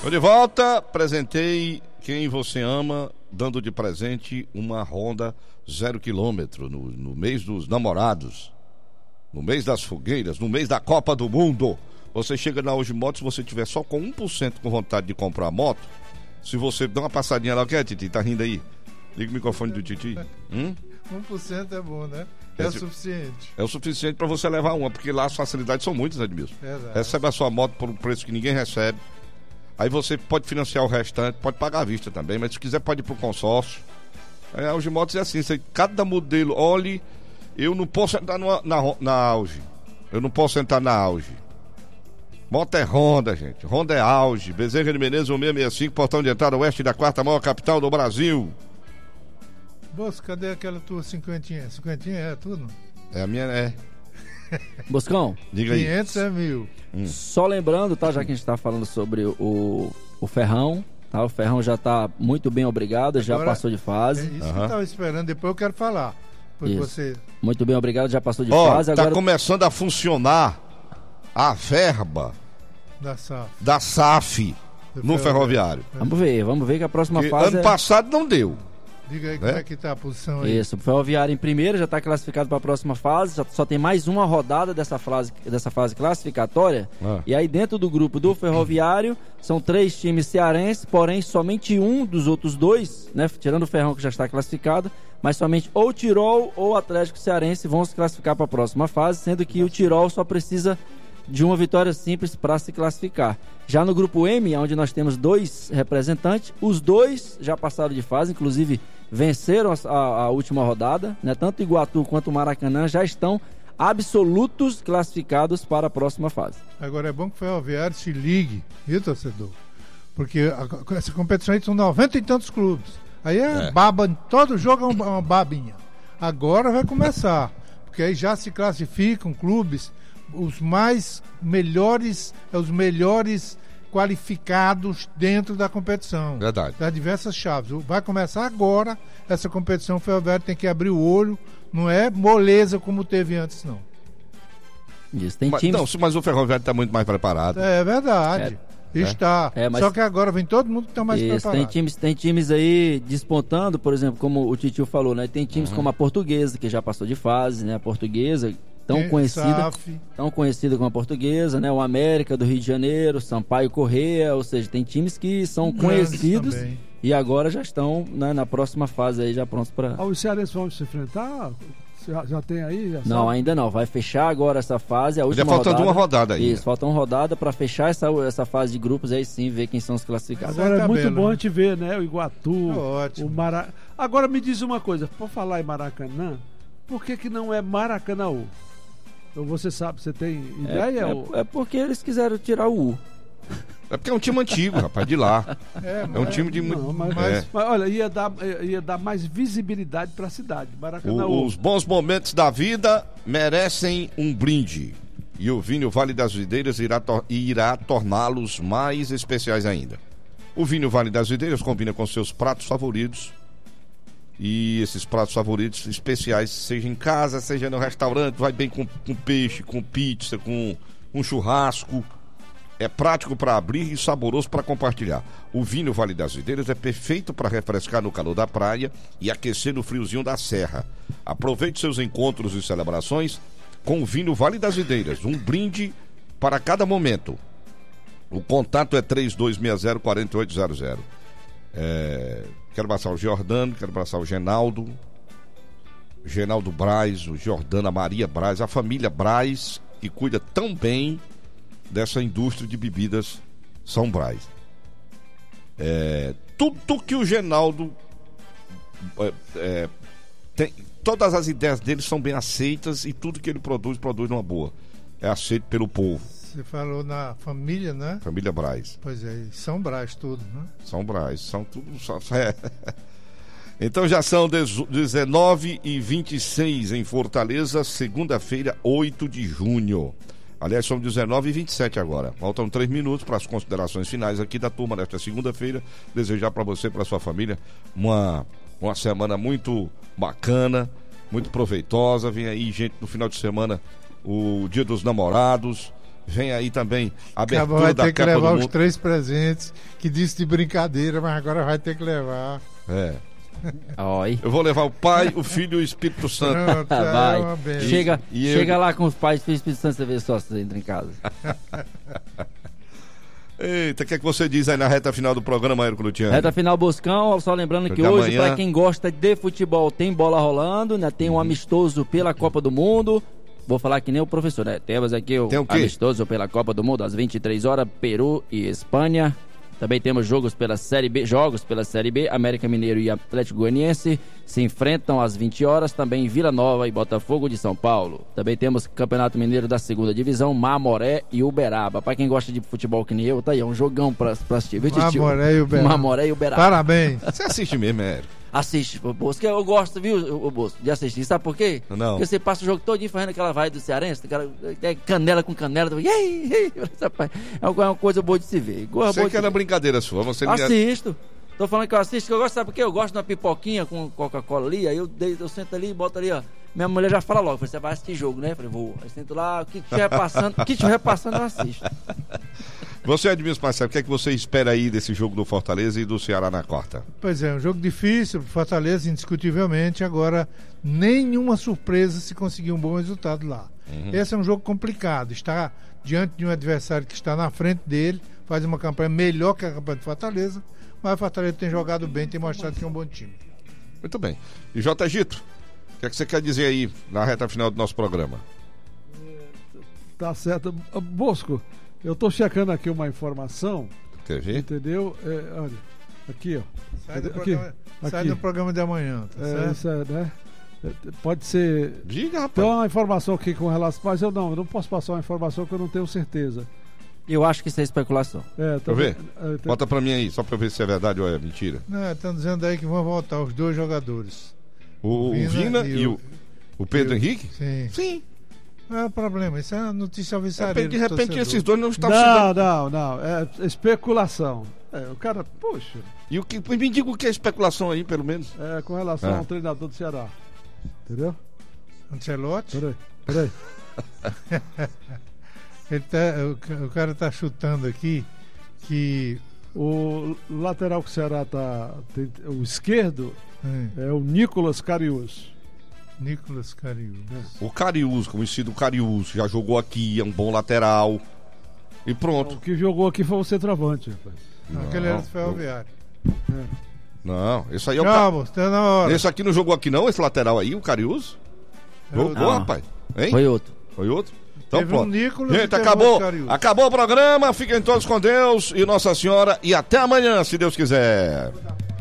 Tô de volta, presentei quem você ama, dando de presente uma Honda 0 km no mês dos namorados, no mês das fogueiras, no mês da Copa do Mundo. Você chega na Hoje Motos, se você tiver só com 1% com vontade de comprar a moto, se você dá uma passadinha lá, o que é, Titi? Tá rindo aí? Liga o microfone do Titi. 1% é bom, né? É o suficiente. É o suficiente para você levar uma, porque lá as facilidades são muitas, Edmilson. Recebe a sua moto por um preço que ninguém recebe. Aí você pode financiar o restante, pode pagar à vista também, mas se quiser pode ir pro consórcio. A Auge Motos é assim, cada modelo, olhe, eu não posso entrar na Auge. Eu não posso entrar na Auge. Moto é Honda, gente. Honda é Auge. Bezerra de Menezes, 1665, portão de entrada oeste da quarta maior capital do Brasil. Moço, cadê aquela tua cinquentinha? Cinquentinha é tudo? É a minha, é. Boscão, diga aí. 500 é 1.000. Só lembrando, tá? Já que a gente tá falando sobre o Ferrão, tá? O Ferrão já tá muito bem, obrigado, já passou de fase. É isso que eu tava esperando, depois eu quero falar. Você... Muito bem, obrigado, já passou de fase. Tá agora começando a funcionar a verba da SAF no ferroviário. Vamos ver que a próxima fase. Ano passado não deu. Diga aí como é que tá a posição aí. Isso, o Ferroviário em primeiro já está classificado para a próxima fase, só tem mais uma rodada dessa fase classificatória. E aí dentro do grupo do Ferroviário são 3 times cearenses, porém somente um dos outros 2, né, tirando o Ferrão que já está classificado, mas somente ou o Tirol ou o Atlético Cearense vão se classificar para a próxima fase, sendo que o Tirol só precisa de uma vitória simples para se classificar. Já no grupo M, onde nós temos 2 representantes, os 2 já passaram de fase, inclusive venceram a última rodada, né? Tanto o Iguatu quanto o Maracanã já estão absolutos classificados para a próxima fase. Agora é bom que o Ferroviário se ligue, viu, torcedor? Porque essa competição aí são 90 e tantos clubes. Aí baba, todo jogo é uma babinha. Agora vai começar, porque aí já se classificam clubes os melhores qualificados dentro da competição. Verdade. Das diversas chaves. Vai começar agora essa competição, o Ferroviário tem que abrir o olho, não é moleza como teve antes, não. Isso, tem times... Não, mas o Ferroviário está muito mais preparado. É verdade. Está. Mas... Só que agora vem todo mundo que está mais preparado. Tem times aí despontando, por exemplo, como o Titio falou, né? Tem times como a Portuguesa, que já passou de fase, né? A Portuguesa, tão conhecida como a Portuguesa, né? O América do Rio de Janeiro, Sampaio Corrêa, ou seja, tem times que são conhecidos também. E agora já estão, né, na próxima fase aí, já prontos para... Os cearenses vão se enfrentar? Já tem aí? Não, ainda não. Vai fechar agora essa fase, a última rodada. Faltando uma rodada aí. Isso, falta uma rodada para fechar essa fase de grupos, aí sim ver quem são os classificados. Agora é muito bom a gente ver, né? O Iguatu, o Maracanã. Agora me diz uma coisa, por falar em Maracanã, por que não é Maracanãú? Ou você sabe, você tem ideia? É porque eles quiseram tirar o U. É porque é um time antigo, rapaz, de lá. É um time de muito. Mas olha, ia dar mais visibilidade para a cidade. Maracanãú. Os bons momentos da vida merecem um brinde. E o vinho Vale das Videiras irá torná-los mais especiais ainda. O vinho Vale das Videiras combina com seus pratos favoritos. E esses pratos favoritos especiais, seja em casa, seja no restaurante, vai bem com peixe, com pizza, com um churrasco. É prático para abrir e saboroso para compartilhar. O vinho Vale das Videiras é perfeito para refrescar no calor da praia e aquecer no friozinho da serra. Aproveite seus encontros e celebrações com o vinho Vale das Videiras. Um brinde para cada momento. O contato é 3260-4800. Quero abraçar o Jordano, quero abraçar o Genaldo Braz, o Jordana Maria Braz, a família Braz, que cuida tão bem dessa indústria de bebidas São Braz. Tudo que o Genaldo tem, todas as ideias dele são bem aceitas e tudo que ele produz numa boa. É aceito pelo povo. Você falou na família, né? Família Braz. Pois é, São Braz tudo, né? São Braz, são tudo... Então já são 19h26 em Fortaleza, segunda-feira, 8 de junho. Aliás, são 19h27 agora. Faltam 3 minutos para as considerações finais aqui da turma desta segunda-feira. Desejar para você e para sua família uma semana muito bacana, muito proveitosa. Vem aí, gente, no final de semana, o Dia dos Namorados. Vem aí também a abertura vai da ter que Copa levar do os Mundo. 3 presentes que disse de brincadeira, mas agora vai ter que levar. É. Oi. Eu vou levar o Pai, o Filho e o Espírito Santo. Pronto, Vai. uma benção. Chega lá com os pais do Espírito Santo, você vê só se você entra em casa. Eita, o que é que você diz aí na reta final do programa, Érico Luciano? Reta final, Boscão, só lembrando que Porque hoje, amanhã... pra quem gosta de futebol, tem bola rolando, né? Tem um amistoso pela Copa do Mundo. Vou falar que nem o professor, né? Temos aqui o amistoso pela Copa do Mundo, às 23 horas, Peru e Espanha. Também temos jogos pela Série B, América Mineiro e Atlético Goianiense se enfrentam às 20 horas, também Vila Nova e Botafogo de São Paulo. Também temos Campeonato Mineiro da Segunda Divisão, Mamoré e Uberaba. Pra quem gosta de futebol que nem eu, tá aí, é um jogão pra assistir. Mamoré e Uberaba. Mamoré e Uberaba. Parabéns. Você assiste mesmo, Érico? Assiste, Bosco, eu gosto, viu, Bosco, de assistir. Sabe por quê? Não. Porque você passa o jogo todinho fazendo aquela vai do cearense, aquela canela com canela. É uma coisa boa de se ver. Você que era brincadeira sua. Você assisto. Tô falando que eu assisto, que eu gosto, sabe por quê? Eu gosto de uma pipoquinha com Coca-Cola ali, aí eu sento ali e boto ali, ó. Minha mulher já fala logo, você vai assistir jogo, né? Eu falei, vou. Aí sento lá, o que estiver passando, eu assisto. Você, Edmilson Marcelo, o que é que você espera aí desse jogo do Fortaleza e do Ceará na quarta? Pois é, um jogo difícil pro Fortaleza, indiscutivelmente. Agora, nenhuma surpresa se conseguir um bom resultado lá. Esse é um jogo complicado. Está diante de um adversário que está na frente dele, faz uma campanha melhor que a campanha do Fortaleza, mas o Fortaleza tem jogado bem, tem mostrado que é um bom time. Muito bem. E J. Gito, o que é que você quer dizer aí na reta final do nosso programa? Tá certo. Bosco, eu tô checando aqui uma informação. Quer ver? Entendeu? Olha, aqui, ó. Sai do programa de amanhã, tá certo? Isso é, né? Pode ser. Diga, rapaz. Tem uma informação aqui com relação. Mas eu não posso passar uma informação que eu não tenho certeza. Eu acho que isso é especulação. Deixa eu ver. Bota pra mim aí, só pra eu ver se é verdade ou é mentira. Não, estão dizendo aí que vão voltar os 2 jogadores. O Vina e o Pedro Henrique? Sim. Não é problema, isso é notícia alvissareira. De repente esses dois não estavam... Não, é especulação. O cara, poxa... E me diga o que é especulação aí, pelo menos. Com relação ao treinador do Ceará. Entendeu? Ancelotti? Peraí. O cara tá chutando aqui que... O lateral que o Ceará o esquerdo é o Nicolas Cariús. Nicolas Cariús. O Cariús, conhecido Cariús, já jogou aqui, é um bom lateral. E pronto. O que jogou aqui foi o centroavante, rapaz. Aquele era do Ferroviário. Não, esse aí é o Calma, está na hora. Esse aqui não jogou aqui não, esse lateral aí, o Cariús? Jogou, rapaz. Hein? Foi outro. Então teve pronto. Nicolas, gente, acabou o programa. Fiquem todos com Deus e Nossa Senhora. E até amanhã, se Deus quiser.